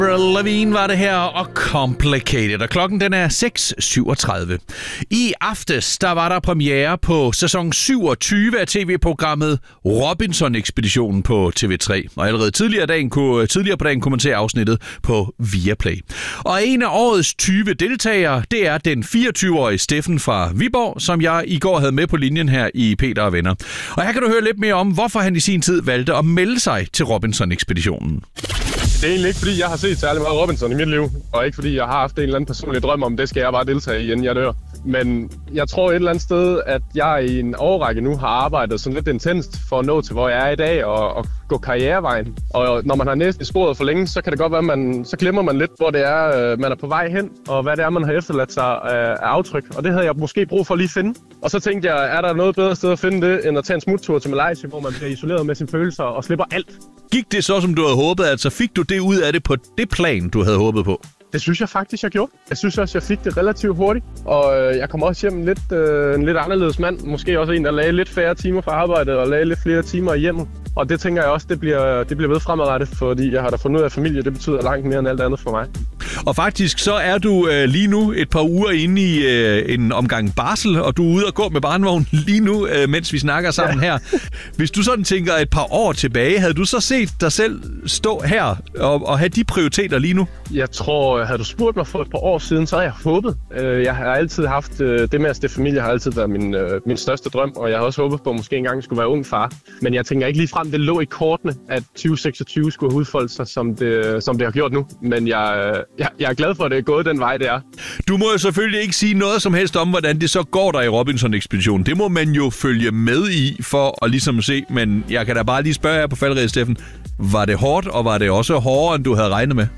Avril Lavigne var det her, og Complicated. Og klokken den er 6:37. I aftes, der var der premiere på sæson 27 af tv-programmet Robinson-ekspeditionen på TV3. Og allerede tidligere på dagen kunne man se afsnittet på Viaplay. Og en af årets 20 deltagere, det er den 24-årige Steffen fra Viborg, som jeg i går havde med på linjen her i Peter og Venner. Og her kan du høre lidt mere om, hvorfor han i sin tid valgte at melde sig til Robinson-ekspeditionen. Det er egentlig ikke, fordi jeg har set særlig meget Robinson i mit liv, og ikke fordi jeg har haft en eller anden personlig drøm om, det skal jeg bare deltage i, inden jeg dør. Men jeg tror et eller andet sted, at jeg i en årrække nu har arbejdet sådan lidt intenst for at nå til, hvor jeg er i dag, og gå karrierevejen. Og når man har næsten sporet for længe, så kan det godt være, så glemmer man lidt, hvor det er, man er på vej hen, og hvad det er, man har efterladt sig af aftryk. Og det havde jeg måske brug for at lige finde. Og så tænkte jeg, er der noget bedre sted at finde det, end at tage en smuttur til Malaysia, hvor man bliver isoleret med sine følelser og slipper alt. Gik det så, som du havde håbet? Altså fik du det ud af det på det plan, du havde håbet på? Det synes jeg faktisk, jeg gjorde. Jeg synes også, jeg fik det relativt hurtigt. Og jeg kom også hjem en lidt anderledes mand. Måske også en, der lagde lidt færre timer på arbejdet og lagde lidt flere timer i hjemmet. Og det tænker jeg også, det bliver ved fremadrettet, fordi jeg har da fundet ud af, at familie, det betyder langt mere end alt andet for mig. Og faktisk så er du lige nu et par uger inde i en omgang barsel, og du er ude og gå med barnevogn lige nu, mens vi snakker sammen her. Hvis du sådan tænker et par år tilbage, havde du så set dig selv stå her og have de prioriteter lige nu? Jeg tror, havde du spurgt mig for et par år siden, så havde jeg håbet. Jeg har altid haft det med at stifte familie, har altid været min største drøm, og jeg har også håbet på, at måske engang skulle være ung far. Men jeg tænker ikke lige frem, det lå i kortene, at 2026 skulle have udfoldet sig, som det har gjort nu. Men jeg er glad for, at det er gået den vej, det er. Du må jo selvfølgelig ikke sige noget som helst om, hvordan det så går der i Robinson-ekspeditionen. Det må man jo følge med i for at ligesom se. Men jeg kan da bare lige spørge jer på falderedet, Steffen. Var det hårdt, og var det også hårdere, end du havde regnet med?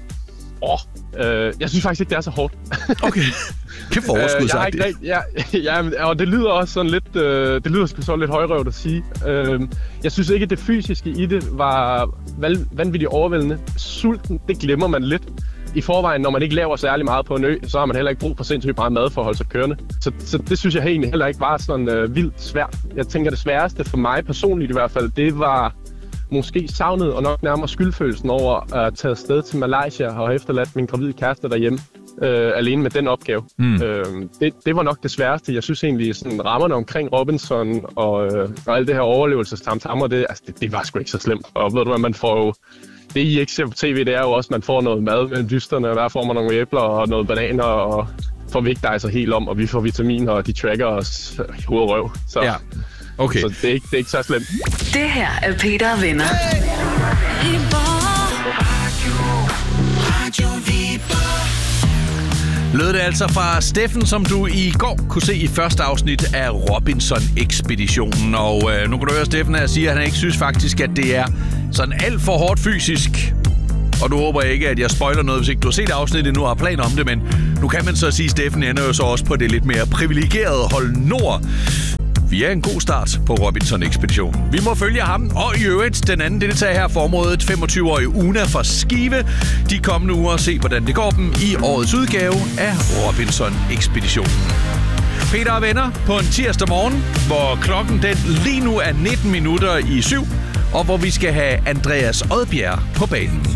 Jeg synes faktisk ikke, det er så hårdt. Okay. Kæft for overskud sagt. Og det lyder også sådan lidt, det lyder så lidt højrøvet at sige. Jeg synes ikke, at det fysiske i det var vanvittigt overvældende. Sulten, det glemmer man lidt. I forvejen, når man ikke laver særlig meget på en ø, så har man heller ikke brug for sindssygt meget mad for at holde sig kørende. Så det synes jeg egentlig heller ikke var sådan vildt svært. Jeg tænker, det sværeste for mig personligt i hvert fald, det var måske savnet og nok nærmere skyldfølelsen over at tage afsted til Malaysia og have efterladt min gravide kæreste derhjemme alene med den opgave. Det var nok det sværeste. Jeg synes egentlig, sådan rammerne omkring Robinson og alt det her overlevelsestamtammer, det var sgu ikke så slemt. Og ved du hvad, man får jo... Det I ikke ser på tv, det er jo også, at man får noget mad mellem dysterne, og der får man nogle æbler og noget bananer, og får vægt dig så helt om, og vi får vitaminer, og de tracker os hoved og røv. Så, ja. Okay. Så det er ikke så slemt. Det her er Peter og Venner. Lød det altså fra Steffen, som du i går kunne se i første afsnit af Robinson-ekspeditionen. Og nu kan du høre Steffen her sige, at han ikke synes faktisk, at det er sådan alt for hårdt fysisk. Og nu håber jeg ikke, at jeg spoiler noget, hvis ikke du har set afsnittet nu og har planer om det. Men nu kan man så sige, at Steffen ender jo så også på det lidt mere privilegerede hold nord. Vi er en god start på Robinson-ekspeditionen. Vi må følge ham, og i øvrigt den anden deltager her for området, 25-årige Una fra Skive, de kommende uger og se, hvordan det går dem i årets udgave af Robinson-ekspeditionen. Peter og Venner på en tirsdag morgen, hvor klokken den lige nu er 19 minutter i 7, og hvor vi skal have Andreas Odbjerg på banen.